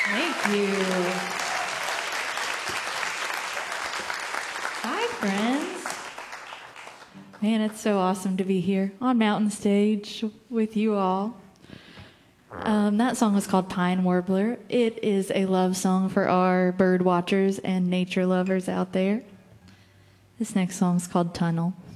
Thank you. Hi, friends. Man, it's so awesome to be here on Mountain Stage with you all. That song was called Pine Warbler. It is a love song for our bird watchers and nature lovers out there. This next song is called Tunnel.